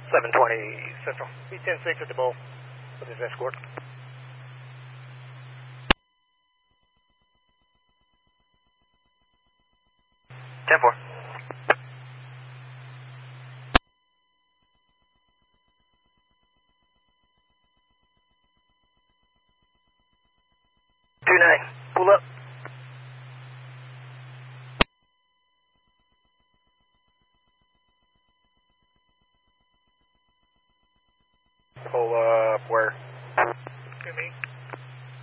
720 Central. B-10-6 at the bowl with his escort. 10-4. Pull up. Pull up where? To me.